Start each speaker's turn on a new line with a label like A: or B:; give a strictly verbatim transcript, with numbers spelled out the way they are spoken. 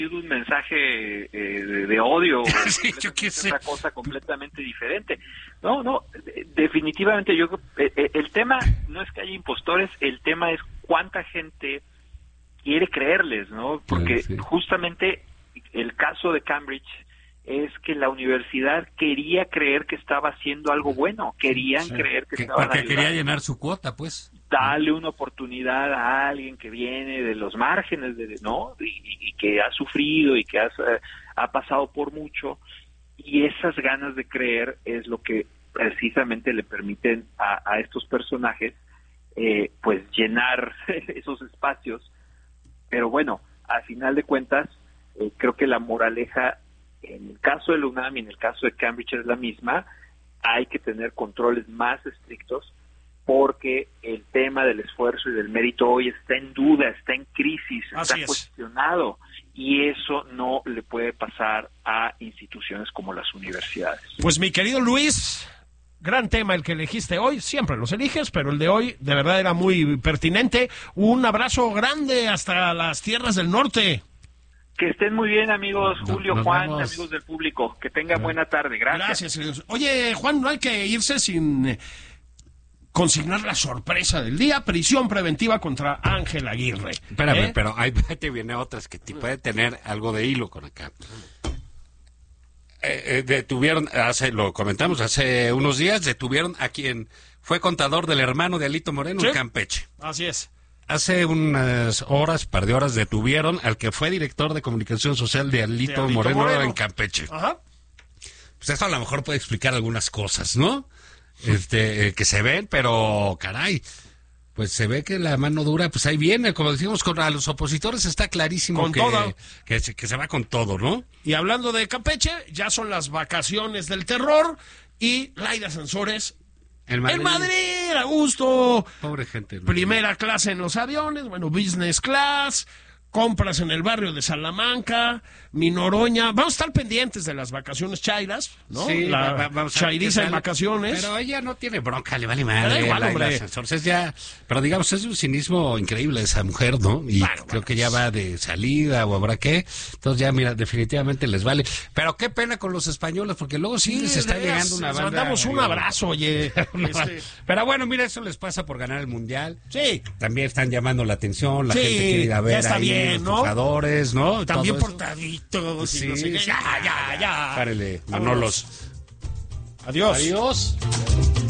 A: un mensaje eh, de, de odio,
B: sí, yo qué sé.
A: Otra cosa completamente diferente. No, no, definitivamente yo eh, el tema no es que haya impostores, el tema es cuánta gente quiere creerles, ¿no? Porque sí, sí. justamente el caso de Cambridge es que la universidad quería creer que estaba haciendo algo bueno, querían sí, creer que, que estaban
B: porque
A: ayudando.
B: quería llenar su cuota, pues.
A: Dale una oportunidad a alguien que viene de los márgenes, de, ¿no? Y, y que ha sufrido y que ha, ha pasado por mucho, y esas ganas de creer es lo que precisamente le permiten a, a estos personajes eh, pues llenar esos espacios. Pero bueno, al final de cuentas, eh, creo que la moraleja en el caso de la UNAM y en el caso de Cambridge es la misma. Hay que tener controles más estrictos porque el tema del esfuerzo y del mérito hoy está en duda, está en crisis,
B: Así
A: está
B: es.
A: cuestionado, y eso no le puede pasar a instituciones como las universidades.
C: Pues mi querido Luis, gran tema el que elegiste hoy, siempre los eliges, pero el de hoy de verdad era muy pertinente. Un abrazo grande hasta las tierras del norte.
A: Que estén muy bien, amigos, Julio,
B: nos
A: Juan,
B: vemos.
A: amigos del público. Que tengan buena tarde. Gracias.
C: Gracias. Oye, Juan, no hay que irse sin eh, consignar la sorpresa del día. Prisión preventiva contra Ángel Aguirre.
B: Espérame,
C: ¿Eh?
B: pero ahí te viene otras que te puede tener algo de hilo con acá. Eh, eh, detuvieron, hace lo comentamos, hace unos días, detuvieron a quien fue contador del hermano de Alito Moreno, ¿sí?, en Campeche.
C: Así es.
B: Hace unas horas, par de horas, detuvieron al que fue director de comunicación social de Alito, de Alito Moreno, Moreno en Campeche.
C: Ajá.
B: Pues esto a lo mejor puede explicar algunas cosas, ¿no? Este, eh, que se ven, pero caray, pues se ve que la mano dura, pues ahí viene, como decimos, con a los opositores está clarísimo
C: con
B: que,
C: todo.
B: Que, se, que se va con todo, ¿no?
C: Y hablando de Campeche, ya son las vacaciones del terror y Laida Sansores
B: En Madrid.
C: En Madrid, a gusto.
B: Pobre gente.
C: Primera clase en los aviones, bueno, business class, compras en el barrio de Salamanca, Minoroña. Vamos a estar pendientes de las vacaciones chairas, ¿no?
B: Sí,
C: la
B: va, vamos
C: chairiza en vacaciones.
B: Pero ella no tiene bronca, le vale madre.
C: Da igual,
B: la,
C: hombre.
B: la Entonces ya, pero digamos, es un cinismo increíble esa mujer, ¿no? Y
C: bueno,
B: creo
C: bueno,
B: que ya va de salida o habrá qué. Entonces ya, mira, definitivamente les vale. Pero qué pena con los españoles, porque luego sí, sí les está
C: veas,
B: llegando una banda.
C: Les mandamos un abrazo, oye.
B: este... Pero bueno, mira, eso les pasa por ganar el Mundial.
C: Sí.
B: También están llamando la atención, la
C: sí,
B: gente quiere ir a ver
C: ya está
B: ahí
C: bien,
B: los
C: ¿no?
B: jugadores, ¿no?
C: También
B: todo
C: portaditos.
B: sí,
C: y no sé qué.
B: sí,
C: Ya, ya, ya.
B: Párele, Manolos.
C: Adiós.
B: Adiós.